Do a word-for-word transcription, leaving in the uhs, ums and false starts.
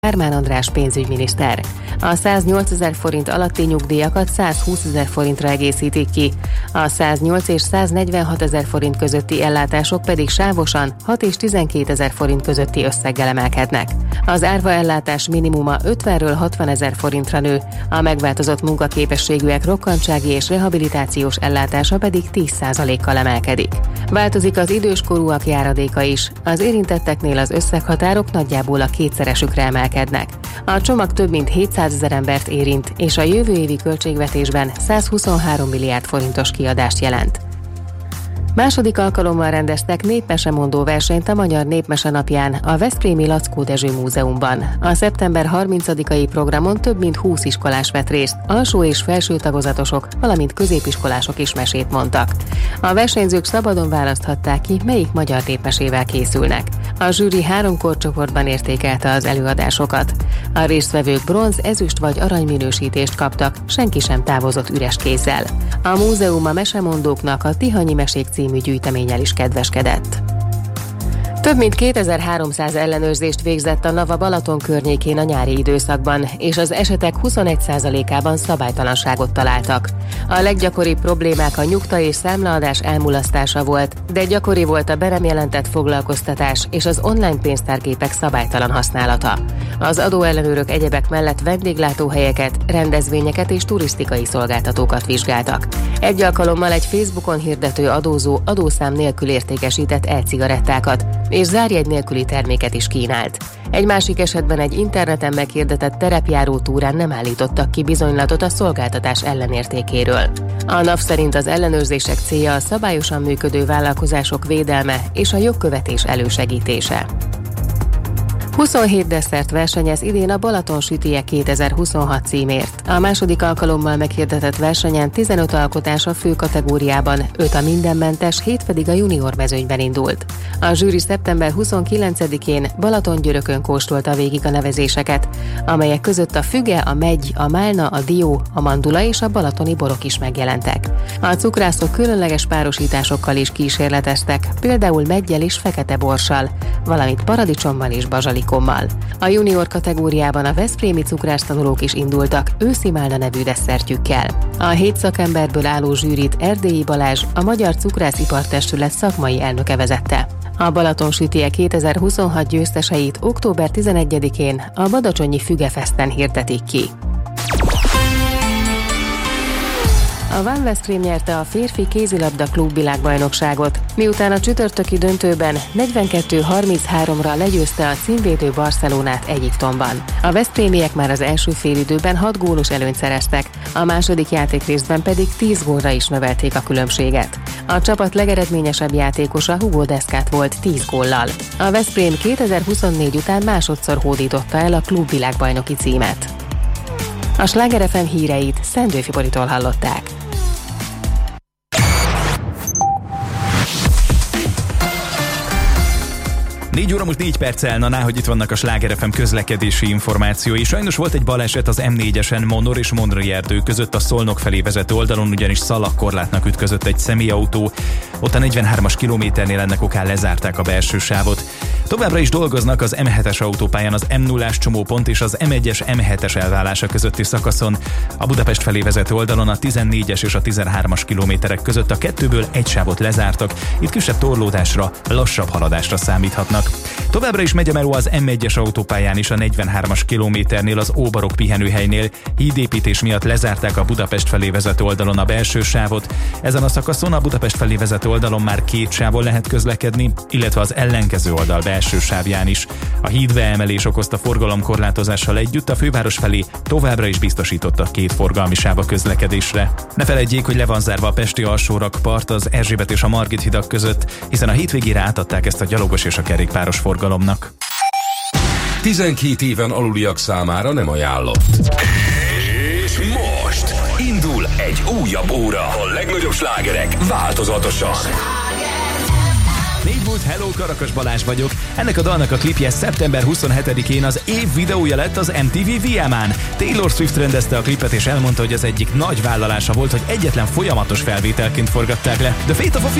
Kármán András pénzügyminiszter. A száznyolcezer forint alatti nyugdíjakat százhúszezer forintra egészítik ki, a száznyolc és száznegyvenhatezer forint közötti ellátások pedig sávosan hat és tizenkétezer forint közötti összeggel emelkednek. Az árva ellátás minimuma ötvenről hatvanezer forintra nő, a megváltozott munkaképességűek rokkantsági és rehabilitációs ellátása pedig tíz százalékkal emelkedik. Változik az időskorúak járadéka is, az érintetteknél az összeghatárok nagyjából a kétszeresükre emelkednek. A csomag több mint hétszázezer embert érint, és a jövő évi költségvetésben százhuszonhárom milliárd forintos kiadást jelent. Második alkalommal rendeztek népmesemondó versenyt a Magyar Népmese napján a veszprémi Laczkó Dezső Múzeumban. A szeptember harmincadikai programon több mint húsz iskolás vett részt, alsó és felső tagozatosok, valamint középiskolások is mesét mondtak. A versenyzők szabadon választhatták ki, melyik magyar népmesével készülnek. A zsűri három korcsoportban értékelte az előadásokat. A résztvevők bronz, ezüst vagy arany minősítést kaptak, senki sem távozott üres kézzel. A múzeum a mesemondóknak a Tihanyi mesék című gyűjteménnyel is kedveskedett. Több mint kétezer-háromszáz ellenőrzést végzett a Nava Balaton környékén a nyári időszakban, és az esetek huszonegy százalékában szabálytalanságot találtak. A leggyakoribb problémák a nyugta és számlaadás elmulasztása volt, de gyakori volt a be nem jelentett foglalkoztatás és az online pénztárgépek szabálytalan használata. Az adóellenőrök egyebek mellett vendéglátóhelyeket, rendezvényeket és turisztikai szolgáltatókat vizsgáltak. Egy alkalommal egy Facebookon hirdető adózó adószám nélkül értékesített e-cigarettákat, és zárjegy nélküli terméket is kínált. Egy másik esetben egy interneten meghirdetett terepjáró túrán nem állítottak ki bizonylatot a szolgáltatás ellenértékéről. A NAV szerint az ellenőrzések célja a szabályosan működő vállalkozások védelme és a jogkövetés elősegítése. huszonhét desszert versenyez idén a Balaton sütije kétezer-huszonhat címért. A második alkalommal meghirdetett versenyen tizenöt alkotás a fő kategóriában, öt a mindenmentes, hét pedig a junior mezőnyben indult. A zsűri szeptember huszonkilencedikén Balatongyörökön kóstolta végig a nevezéseket, amelyek között a füge, a megy, a málna, a dió, a mandula és a balatoni borok is megjelentek. A cukrászok különleges párosításokkal is kísérleteztek, például meggyel és fekete borssal, valamint paradicsommal és bazsalikommal. A junior kategóriában a veszprémi cukrásztanulók is indultak őszi málna nevű desszertjükkel. A hét szakemberből álló zsűrit Erdélyi Balázs, a Magyar Cukrászipartestület szakmai elnöke vezette. A Balaton sütije kétezer-huszonhat győzteseit október tizenegyedikén a badacsonyi Fügefesten hirdetik ki. A Van Veszprém nyerte a férfi kézilabda klub világbajnokságot, miután a csütörtöki döntőben negyvenkettő harminchárom-ra legyőzte a címvédő Barcelonát Egyiptomban. A veszprémiek már az első félidőben hat gólos előnyt szereztek, a második játékrészben pedig tíz gólra is növelték a különbséget. A csapat legeredményesebb játékosa Hugo Deszkát volt tíz góllal. A Veszprém kétezer-huszonnégy után másodszor hódította el a klub világbajnoki címet. A Sláger ef em híreit Szendőfi Boritól hallották. négy óra most négy perccel, na ná, hogy itt vannak a Sláger ef em közlekedési információi. Sajnos volt egy baleset az em négyesen Monor és Mondrai erdő között a Szolnok felé vezető oldalon, ugyanis szalagkorlátnak ütközött egy személyautó. Ott a negyvenhármas kilométernél ennek okán lezárták a belső sávot. Továbbra is dolgoznak az em hetes autópályán az em nullás csomópont és az em egyes em hetes elválása közötti szakaszon. A Budapest felé vezető oldalon a tizennégyes és a tizenhármas kilométerek között a kettőből egy sávot lezártak. Itt kisebb torlódásra, lassabb haladásra számíthatnak. Továbbra is megy a meló az em egyes autópályán is a negyvenhármas kilométernél az Óbarok pihenőhelynél. Hídépítés miatt lezárták a Budapest felé vezető oldalon a belső sávot. Ezen a szakaszon a Budapest felé vezető oldalon már két sávon lehet közlekedni, illetve az ellenkező oldal belső sávján is. A hídbeemelés okozta forgalomkorlátozással együtt a főváros felé továbbra is biztosítottak két forgalmi sáv a közlekedésre. Ne feledjék, hogy le van zárva a pesti alsórakpart az Erzsébet és a Margit hidak között, hiszen a hétvégére átadták ezt a gyalogos és a kerékpáros forgalomnak. tizenkét éven aluliak számára nem ajánlott. És most indul egy újabb óra. A legnagyobb slágerek változatosan. Négy volt, hello, Karakas Balázs vagyok. Ennek a dalnak a klipje szeptember huszonhetedikén az év videója lett az em té vé vé em-án. Taylor Swift rendezte a klipet és elmondta, hogy az egyik nagy vállalása volt, hogy egyetlen folyamatos felvételként forgatták le. The Fate of a